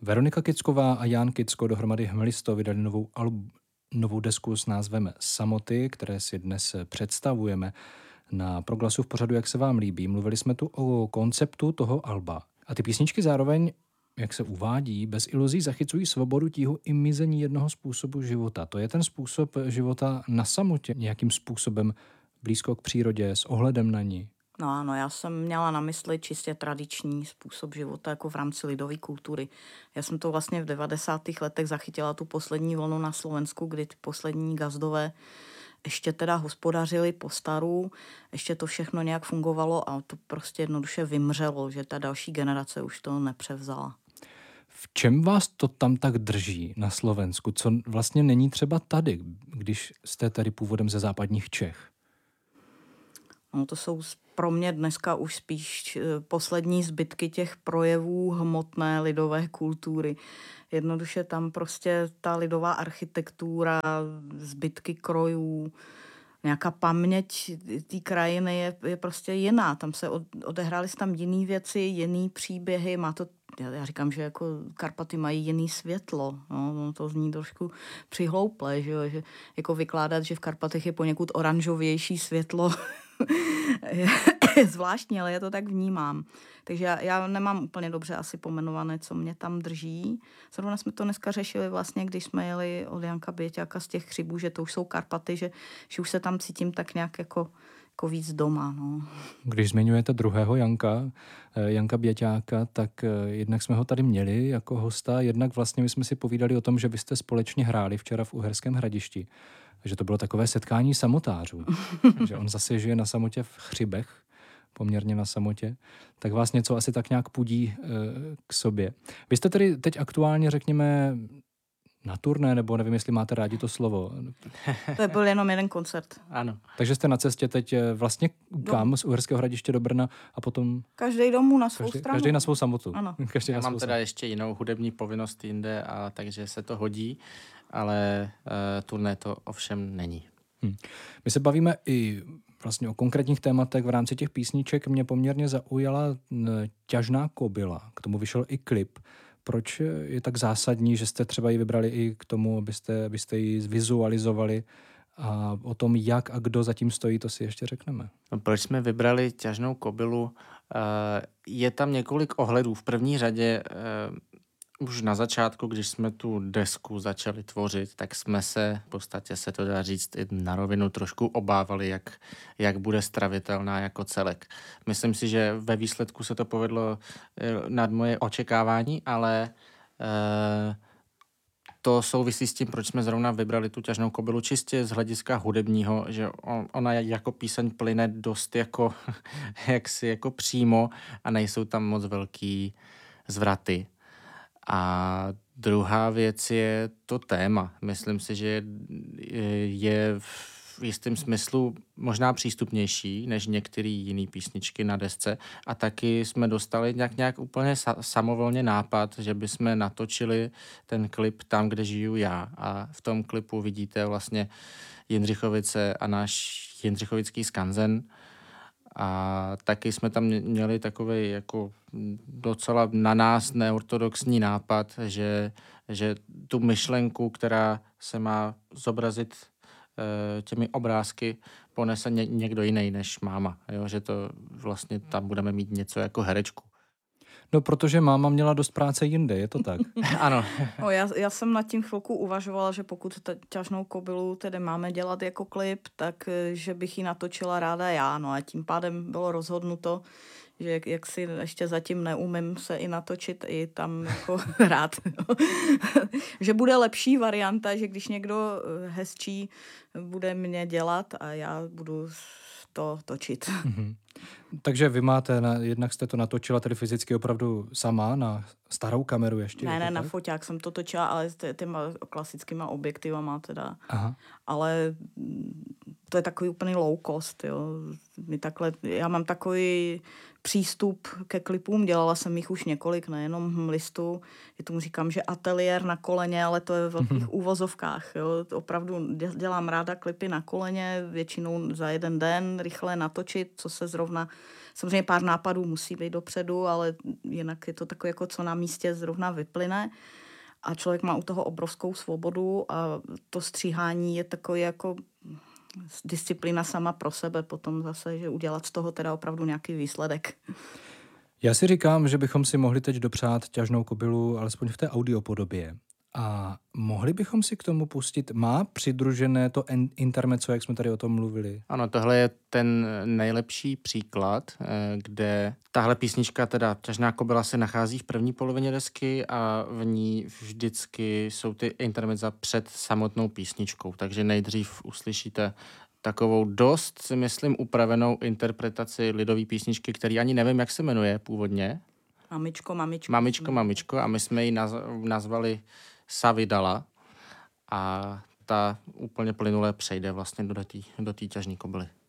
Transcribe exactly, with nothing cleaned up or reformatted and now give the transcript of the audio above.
Veronika Kicková a Jan Kicko dohromady Hmelisto vydali novou, alb, novou desku s názvem Samoty, které si dnes představujeme na Proglasu v pořadu Jak se vám líbí. Mluvili jsme tu o konceptu toho alba. A ty písničky zároveň, jak se uvádí, bez iluzí zachycují svobodu, tíhu i mizení jednoho způsobu života. To je ten způsob života na samotě, nějakým způsobem blízko k přírodě, s ohledem na ní. No ano, já jsem měla na mysli čistě tradiční způsob života jako v rámci lidové kultury. Já jsem to vlastně v devadesátých letech zachytila tu poslední vlnu na Slovensku, kdy ty poslední gazdové ještě teda hospodařili po staru, ještě to všechno nějak fungovalo a to prostě jednoduše vymřelo, že ta další generace už to nepřevzala. V čem vás to tam tak drží na Slovensku? Co vlastně není třeba tady, když jste tady původem ze západních Čech? No to jsou pro mě dneska už spíš poslední zbytky těch projevů hmotné lidové kultury. Jednoduše tam prostě ta lidová architektura, zbytky krojů, nějaká paměť té krajiny je, je prostě jiná. Tam se od, odehrály se tam jiné věci, jiný příběhy. Má to, já, já říkám, že jako Karpaty mají jiný světlo. No, no to zní trošku přihlouple, že, jo? Že jako vykládat, že v Karpatech je poněkud oranžovější světlo je, je zvláštní, ale já to tak vnímám. Takže já, já nemám úplně dobře asi pomenované, co mě tam drží. Zrovna jsme to dneska řešili vlastně, když jsme jeli od Janka Běťáka z těch Chřibů, že to už jsou Karpaty, že, že už se tam cítím tak nějak jako, jako víc doma. No. Když zmiňujete druhého Janka, Janka Běťáka, tak jednak jsme ho tady měli jako hosta, jednak vlastně my jsme si povídali o tom, že vy jste společně hráli včera v Uherském Hradišti. Že to bylo takové setkání samotářů. Že on zase žije na samotě v Chřibech, poměrně na samotě, tak vás něco asi tak nějak pudí e, k sobě. Vy jste tedy teď aktuálně, řekněme, na turné, nebo nevím, jestli máte rádi to slovo. To byl jenom jeden koncert. Ano. Takže jste na cestě teď vlastně kam? Z Uherského Hradiště do Brna a potom... Každý domů na svou každý, stranu. Každý na svou samotu. Ano. Každý Já na mám svou teda samotu. ještě jinou hudební povinnost jinde, a takže se to hodí, ale uh, turné to ovšem není. Hmm. My se bavíme i vlastně o konkrétních tématech v rámci těch písniček. Mě poměrně zaujala Ťažná kobyla. K tomu vyšel i klip. Proč je tak zásadní, že jste třeba ji vybrali i k tomu, abyste, abyste ji zvizualizovali, a o tom, jak a kdo zatím stojí, to si ještě řekneme. No, proč jsme vybrali Ťažnou kobylu? Uh, je tam několik ohledů. V první řadě uh, už na začátku, když jsme tu desku začali tvořit, tak jsme se, v podstatě se to dá říct i na rovinu, trošku obávali, jak, jak bude stravitelná jako celek. Myslím si, že ve výsledku se to povedlo nad moje očekávání, ale eh, to souvisí s tím, proč jsme zrovna vybrali tu Ťažnou kobylu, čistě z hlediska hudebního, že on, ona jako píseň plyne dost jako, jaksi jako přímo a nejsou tam moc velký zvraty. A druhá věc je to téma. Myslím si, že je v jistém smyslu možná přístupnější než některé jiné písničky na desce. A taky jsme dostali nějak, nějak úplně sa- samovolně nápad, že bychom natočili ten klip tam, kde žiju já. A v tom klipu vidíte vlastně Jindřichovice a náš jindřichovický skanzen. A taky jsme tam měli takový jako docela na nás neortodoxní nápad, že, že tu myšlenku, která se má zobrazit e, těmi obrázky, ponese ně, někdo jiný než máma. Jo? Že to vlastně tam budeme mít něco jako herečku. No, protože máma měla dost práce jinde, je to tak? Ano. No, já, já jsem nad tím chvilku uvažovala, že pokud ta Ťažnou kobylu tedy máme dělat jako klip, tak že bych ji natočila ráda já. No a tím pádem bylo rozhodnuto, že jak, jak si ještě zatím neumím se i natočit, i tam jako hrát. Že bude lepší varianta, že když někdo hezčí bude mě dělat a já budu to točit. Mm-hmm. Takže vy máte, na, jednak jste to natočila tedy fyzicky opravdu sama na starou kameru ještě? Ne, ne, tak? na foťák jsem to točila, ale s těma klasickýma objektivama teda. Aha. Ale to je takový úplný low cost, jo. My takhle, já mám takový přístup ke klipům, dělala jsem jich už několik, nejenom Hmlistu. Je tomu říkám, že ateliér na koleně, ale to je v velkých úvozovkách, jo. Opravdu dělám ráda klipy na koleně, většinou za jeden den, rychle natočit, co se zrovna zrovna, samozřejmě pár nápadů musí být dopředu, ale jinak je to takové, jako co na místě zrovna vyplyne. A člověk má u toho obrovskou svobodu a to stříhání je takové jako disciplína sama pro sebe potom zase, že udělat z toho teda opravdu nějaký výsledek. Já si říkám, že bychom si mohli teď dopřát ťažnou kobylu, alespoň v té audiopodobě. A mohli bychom si k tomu pustit, má přidružené to intermezzo, jak jsme tady o tom mluvili? Ano, tohle je ten nejlepší příklad, kde tahle písnička, teda Ťažná kobyla, se nachází v první polovině desky a v ní vždycky jsou ty intermezza před samotnou písničkou, takže nejdřív uslyšíte takovou dost, si myslím, upravenou interpretaci lidové písničky, který ani nevím, jak se jmenuje původně. Mamičko, mamičko. Mamičko, mamičko a my jsme ji naz- nazvali Savidala a ta úplně plynule přejde vlastně do té do té Ťažné kobyly.